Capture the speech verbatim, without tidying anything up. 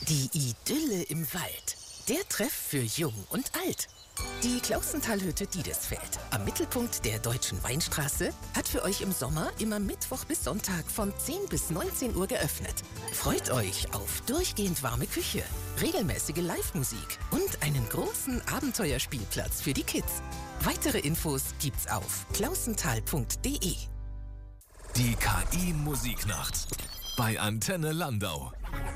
Die Idylle im Wald. Der Treff für Jung und Alt. Die Klausenthalhütte Diedesfeld, am Mittelpunkt der Deutschen Weinstraße, hat für euch im Sommer immer Mittwoch bis Sonntag von zehn bis neunzehn Uhr geöffnet. Freut euch auf durchgehend warme Küche, regelmäßige Live-Musik und einen großen Abenteuerspielplatz für die Kids. Weitere Infos gibt's auf klausenthal punkt de. Die K I-Musiknacht bei Antenne Landau.